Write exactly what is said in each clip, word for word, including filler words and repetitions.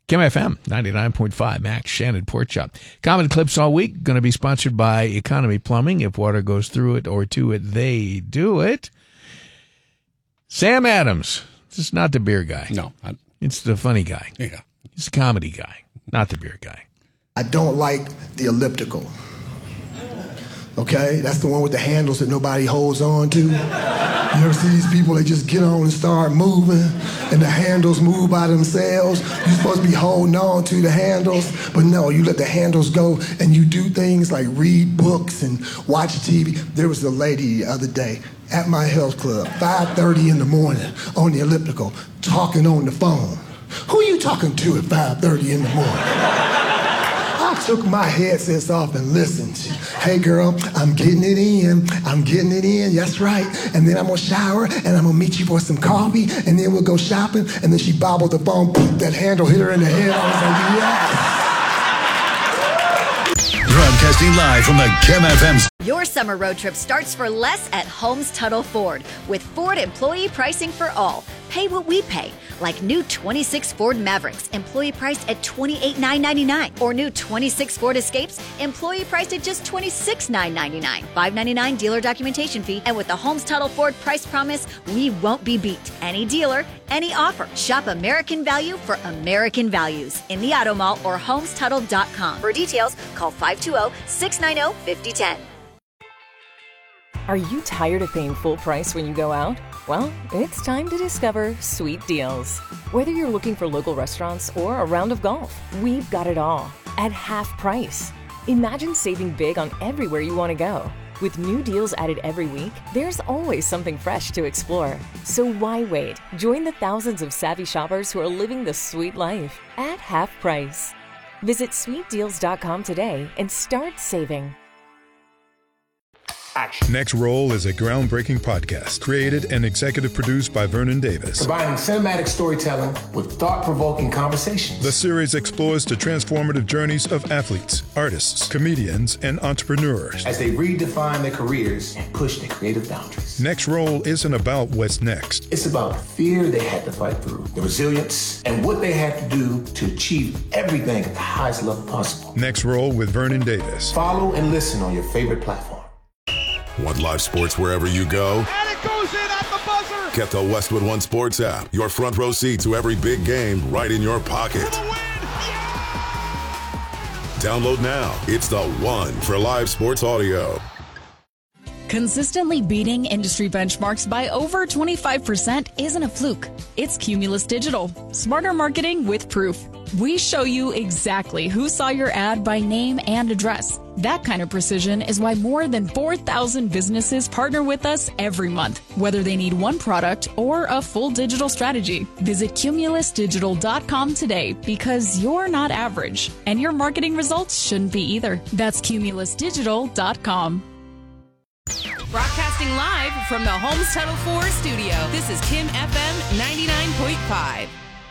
Kim F M, ninety-nine point five, Max Shannon Pork Chop. Common Clips all week, going to be sponsored by Economy Plumbing. If water goes through it or to it, they do it. Sam Adams. This is not the beer guy. No. I, it's the funny guy. Yeah. He's the comedy guy, not the beer guy. I don't like the elliptical. Okay? That's the one with the handles that nobody holds on to. You ever see these people, they just get on and start moving, and the handles move by themselves? You're supposed to be holding on to the handles, but no, you let the handles go, and you do things like read books and watch T V. There was a lady the other day at my health club, five thirty in the morning, on the elliptical, talking on the phone. Who are you talking to at five thirty in the morning? I took my headsets off and listened. Hey girl, I'm getting it in. I'm getting it in. That's right. And then I'm gonna shower and I'm gonna meet you for some coffee and then we'll go shopping. And then she bobbled the phone. Poof, that handle hit her in the head. I was like, yes. Broadcasting live from the Kim F M. Your summer road trip starts for less at Holmes Tuttle Ford. With Ford employee pricing for all. Pay what we pay. Like new twenty-six Ford Mavericks, employee priced at twenty-eight thousand nine hundred ninety-nine dollars. Or new twenty-six Ford Escapes, employee priced at just twenty-six thousand nine hundred ninety-nine dollars. five hundred ninety-nine dollars dealer documentation fee. And with the Holmes Tuttle Ford price promise, we won't be beat. Any dealer, any offer. Shop American value for American values in the Auto Mall or homes tuttle dot com. For details, call five two zero, six nine zero, five zero one zero. Are you tired of paying full price when you go out? Well, it's time to discover Sweet Deals. Whether you're looking for local restaurants or a round of golf, we've got it all at half price. Imagine saving big on everywhere you want to go. With new deals added every week, there's always something fresh to explore. So why wait? Join the thousands of savvy shoppers who are living the sweet life at half price. Visit sweet deals dot com today and start saving. Action. Next Roll is a groundbreaking podcast created and executive produced by Vernon Davis. Combining cinematic storytelling with thought-provoking conversations. The series explores the transformative journeys of athletes, artists, comedians, and entrepreneurs as they redefine their careers and push their creative boundaries. Next Roll isn't about what's next. It's about the fear they had to fight through, the resilience, and what they had to do to achieve everything at the highest level possible. Next Roll with Vernon Davis. Follow and listen on your favorite platform. Want live sports wherever you go? And it goes in at the buzzer! Get the Westwood One Sports app. Your front row seat to every big game right in your pocket. For the win! Yeah! Download now. It's the one for live sports audio. Consistently beating industry benchmarks by over twenty-five percent isn't a fluke. It's Cumulus Digital. Smarter marketing with proof. We show you exactly who saw your ad by name and address. That kind of precision is why more than four thousand businesses partner with us every month, whether they need one product or a full digital strategy. Visit cumulus digital dot com today because you're not average, and your marketing results shouldn't be either. That's cumulus digital dot com. Broadcasting live from the Holmes Tuttle Ford studio, this is Kim F M ninety-nine point five.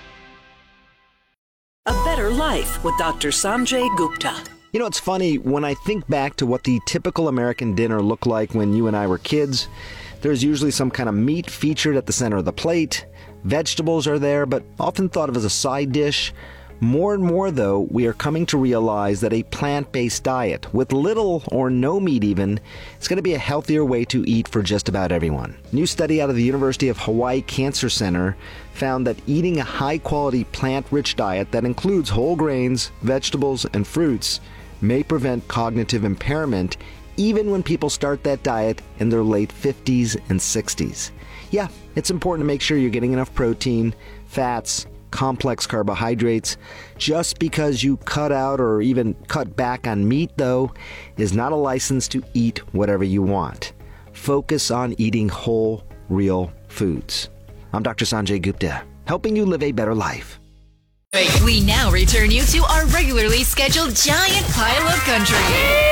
A Better Life with Doctor Sanjay Gupta. You know, it's funny, when I think back to what the typical American dinner looked like when you and I were kids, there's usually some kind of meat featured at the center of the plate. Vegetables are there, but often thought of as a side dish. More and more, though, we are coming to realize that a plant-based diet, with little or no meat even, is going to be a healthier way to eat for just about everyone. A new study out of the University of Hawaii Cancer Center found that eating a high-quality plant-rich diet that includes whole grains, vegetables, and fruits may prevent cognitive impairment even when people start that diet in their late fifties and sixties. Yeah, it's important to make sure you're getting enough protein, fats, complex carbohydrates. Just because you cut out or even cut back on meat, though, is not a license to eat whatever you want. Focus on eating whole, real foods. I'm Doctor Sanjay Gupta, helping you live a better life. We now return you to our regularly scheduled giant pile of country.